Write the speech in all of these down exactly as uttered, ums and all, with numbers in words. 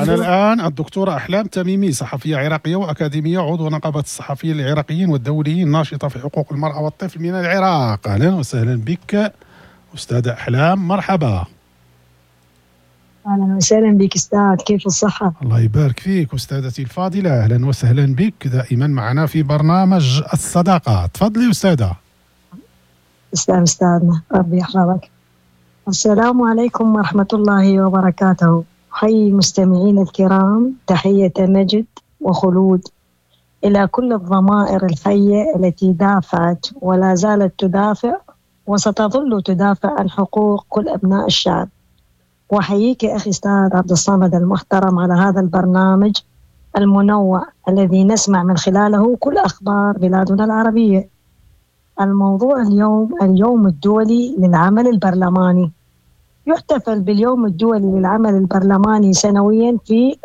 معنا الآن الدكتورة أحلام تميمي، صحفية عراقية وأكاديمية، عضو نقابة الصحفيين العراقيين والدوليين، ناشطة في حقوق المرأة والطفل من العراق. أهلا وسهلا بك أستاذة أحلام، مرحبا. أهلا وسهلا بك أستاذ، كيف الصحة؟ الله يبارك فيك أستاذتي الفاضلة، أهلا وسهلا بك دائما معنا في برنامج الصداقة. تفضلي أستاذة. تسلم أستاذنا، ربي يحفظك. السلام عليكم ورحمة الله وبركاته. حي المستمعين الكرام، تحية مجد وخلود إلى كل الضمائر الحية التي دافعت ولا زالت تدافع وستظل تدافع عن حقوق كل أبناء الشعب. وحييك أخي أستاذ عبد الصمد المحترم على هذا البرنامج المنوع الذي نسمع من خلاله كل أخبار بلادنا العربية. الموضوع اليوم اليوم الدولي للعمل البرلماني. يحتفل باليوم الدولي للعمل البرلماني سنويا في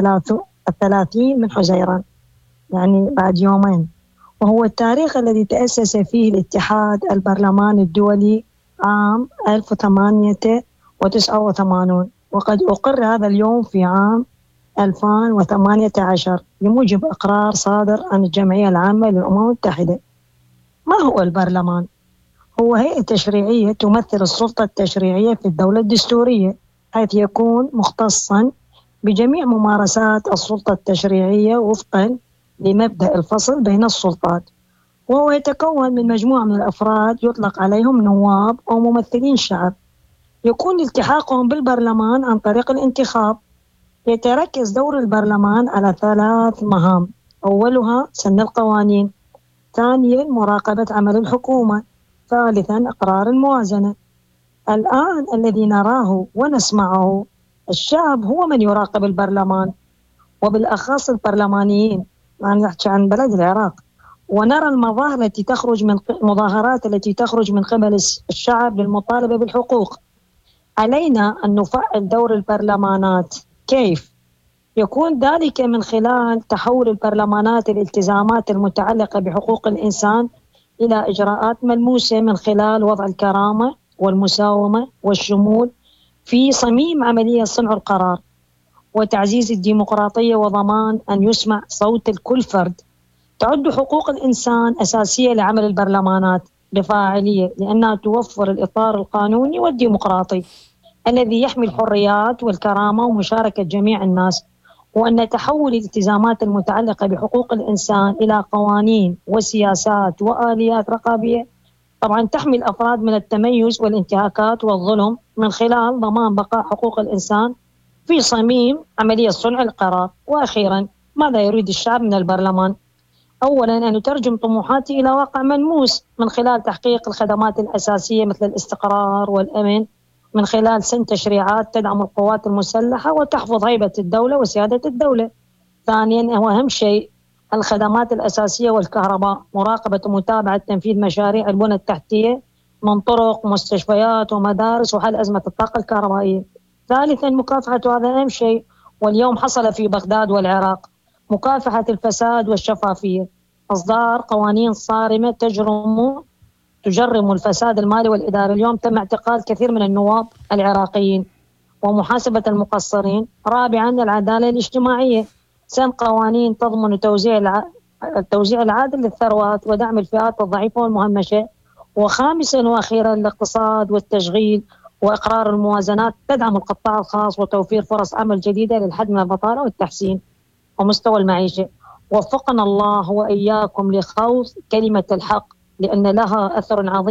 الثلاثين من حزيران، يعني بعد يومين، وهو التاريخ الذي تأسس فيه الاتحاد البرلماني الدولي عام ألف وثمانمئة وتسعة وثمانين، وقد أقر هذا اليوم في عام ألفين وثمانية عشر بموجب إقرار صادر عن الجمعية العامة للأمم المتحدة. ما هو البرلمان؟ هو هيئة تشريعية تمثل السلطة التشريعية في الدولة الدستورية، حيث يكون مختصا بجميع ممارسات السلطة التشريعية وفقا لمبدأ الفصل بين السلطات، وهو يتكون من مجموعة من الأفراد يطلق عليهم نواب أو ممثلين شعب، يكون التحاقهم بالبرلمان عن طريق الانتخاب. يتركز دور البرلمان على ثلاث مهام: أولها سن القوانين، ثانيا مراقبة عمل الحكومة، ثالثا إقرار الموازنة. الآن الذي نراه ونسمعه، الشعب هو من يراقب البرلمان، وبالأخص البرلمانيين، يعني نحكي عن بلد العراق، ونرى المظاهر التي تخرج من مظاهرات التي تخرج من قبل الشعب للمطالبة بالحقوق. علينا أن نفعل دور البرلمانات. كيف؟ يكون ذلك من خلال تحول البرلمانات الالتزامات المتعلقة بحقوق الإنسان إلى إجراءات ملموسة، من خلال وضع الكرامة والمساومة والشمول في صميم عملية صنع القرار، وتعزيز الديمقراطية وضمان أن يسمع صوت الكل فرد. تعد حقوق الإنسان أساسية لعمل البرلمانات بفاعلية، لأنها توفر الإطار القانوني والديمقراطي الذي يحمي الحريات والكرامة ومشاركة جميع الناس، وأن تحول الالتزامات المتعلقة بحقوق الإنسان إلى قوانين وسياسات وآليات رقابية طبعا تحمي الأفراد من التميز والانتهاكات والظلم، من خلال ضمان بقاء حقوق الإنسان في صميم عملية صنع القرار. وأخيرا، ماذا يريد الشعب من البرلمان؟ أولا، أن يترجم طموحاته إلى واقع ملموس من خلال تحقيق الخدمات الأساسية مثل الاستقرار والأمن، من خلال سن تشريعات تدعم القوات المسلحة وتحفظ هيبة الدولة وسيادة الدولة. ثانيا، وأهم شيء، الخدمات الأساسية والكهرباء، مراقبة ومتابعة تنفيذ مشاريع البنى التحتية من طرق ومستشفيات ومدارس، وحل أزمة الطاقة الكهربائية. ثالثا، مكافحة، وهذا أهم شيء واليوم حصل في بغداد والعراق، مكافحة الفساد والشفافية، إصدار قوانين صارمة تجرم تجرم الفساد المالي والإداري. اليوم تم اعتقال كثير من النواب العراقيين ومحاسبة المقصرين. رابعا، العدالة الاجتماعية، سن قوانين تضمن توزيع الع... التوزيع العادل للثروات ودعم الفئات الضعيفة والمهمشة. وخامسا وأخيرا، الاقتصاد والتشغيل وإقرار الموازنات تدعم القطاع الخاص وتوفير فرص عمل جديدة للحد من البطالة والتحسين ومستوى المعيشة. وفقنا الله وإياكم لخوض كلمة الحق، لأن لها أثر عظيم